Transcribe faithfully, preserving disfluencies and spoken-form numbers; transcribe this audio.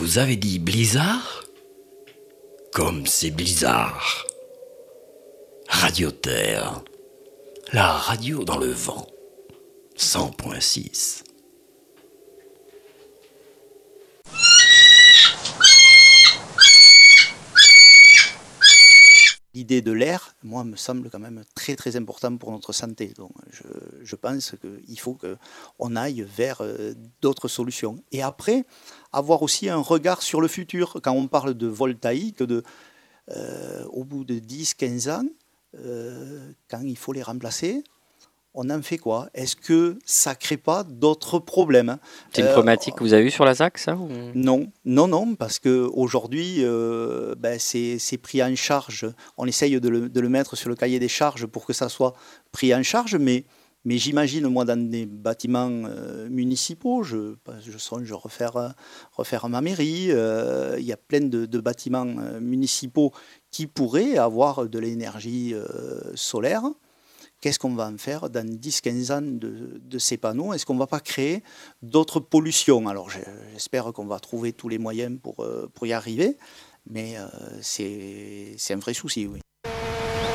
vous avez dit blizzard? Comme c'est bizarre. Radio Terre, la radio dans le vent, cent point six. L'idée de l'air, moi, me semble quand même très très important pour notre santé. Donc, je, je pense qu'il faut qu'on aille vers euh, d'autres solutions. Et après, avoir aussi un regard sur le futur. Quand on parle de voltaïque, de, euh, au bout de dix à quinze ans, euh, quand il faut les remplacer, on en fait quoi? Est-ce que ça ne crée pas d'autres problèmes? C'est une Euh, problématique que vous avez eue sur la Z A C, ça ou... Non, non, non, parce qu'aujourd'hui, euh, ben, c'est, c'est pris en charge. On essaye de le, de le mettre sur le cahier des charges pour que ça soit pris en charge, mais, mais j'imagine, moi, dans des bâtiments euh, municipaux, je, je songe refaire, refaire ma mairie, euh, il y a plein de, de bâtiments euh, municipaux qui pourraient avoir de l'énergie euh, solaire. Qu'est-ce qu'on va en faire dans dix à quinze ans de, de ces panneaux? Est-ce qu'on ne va pas créer d'autres pollutions? Alors j'espère qu'on va trouver tous les moyens pour, pour y arriver, mais euh, c'est, c'est un vrai souci, oui.